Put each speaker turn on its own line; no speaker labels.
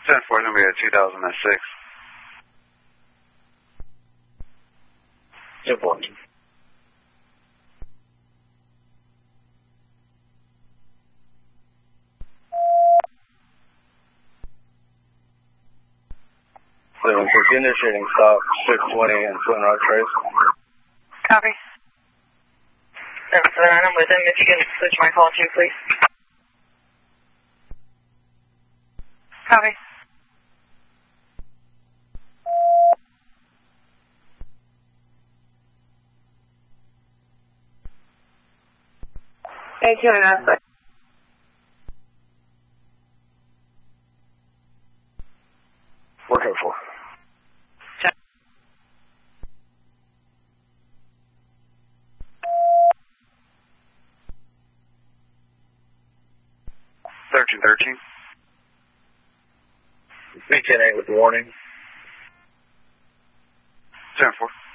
10-4, number 2006.
10-4.
Cleveland 6, initiating stop 620 and Twin Rock Trace.
Copy. 779, I'm with him. If you can switch my call to, please. Copy. Thank you, and
404.
Searching 13.
310-8 with the warning.
10-4.